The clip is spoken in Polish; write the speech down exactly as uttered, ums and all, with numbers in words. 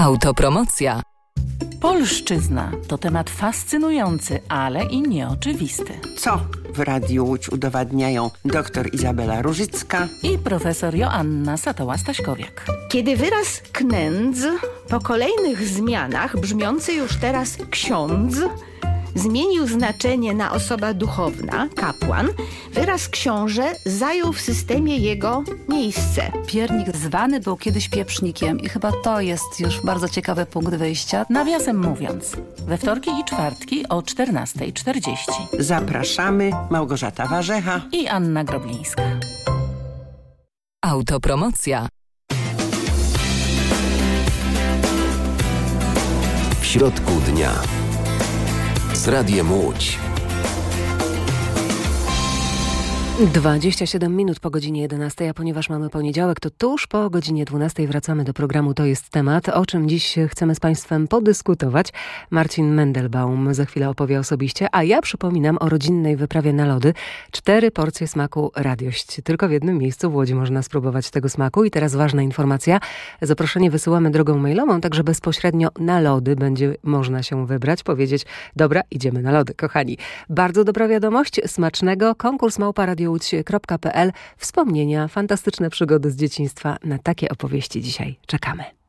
Autopromocja. Polszczyzna to temat fascynujący, ale i nieoczywisty. Co w Radiu Łódź udowadniają dr Izabela Różycka i profesor Joanna Satoła-Staśkowiak. Kiedy wyraz knędz po kolejnych zmianach, brzmiący już teraz ksiądz, zmienił znaczenie na osoba duchowna, kapłan, wyraz książę zajął w systemie jego miejsce. Piernik zwany był kiedyś pieprznikiem i chyba to jest już bardzo ciekawy punkt wyjścia. Nawiasem mówiąc, we wtorki i czwartki o czternasta czterdzieści. Zapraszamy, Małgorzata Warzecha i Anna Groblińska. Autopromocja. W środku dnia. Z Radiem Łódź. dwadzieścia siedem minut po godzinie jedenastej, a ponieważ mamy poniedziałek, to tuż po godzinie dwunastej wracamy do programu To jest temat, o czym dziś chcemy z Państwem podyskutować. Marcin Mendelbaum za chwilę opowie osobiście, a ja przypominam o rodzinnej wyprawie na lody. Cztery porcje smaku Radiość. Tylko w jednym miejscu w Łodzi można spróbować tego smaku. I teraz ważna informacja. Zaproszenie wysyłamy drogą mailową, także bezpośrednio na lody będzie można się wybrać, powiedzieć: dobra, idziemy na lody, kochani. Bardzo dobra wiadomość, smacznego. Konkurs małpa radio łódź kropka p l. Wspomnienia, fantastyczne przygody z dzieciństwa. Na takie opowieści dzisiaj czekamy.